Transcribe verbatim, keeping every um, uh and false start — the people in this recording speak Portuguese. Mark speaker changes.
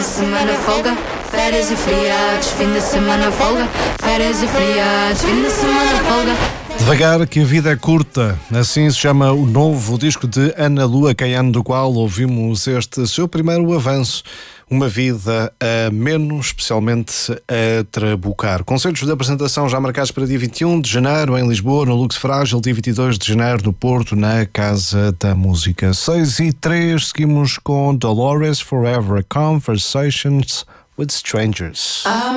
Speaker 1: de semana folga, férias e feriados, fim de semana folga, férias e feriados, fim de semana folga.
Speaker 2: Devagar que a vida é curta, assim se chama o novo disco de Ana Lua Caiano, do qual ouvimos este seu primeiro avanço, Uma Vida a Menos, especialmente a Trabucar. Concertos de apresentação já marcados para dia vinte e um de janeiro em Lisboa, no Lux Frágil, dia vinte e dois de janeiro no Porto, na Casa da Música. seis e três, seguimos com Dolores Forever, Conversations with Strangers.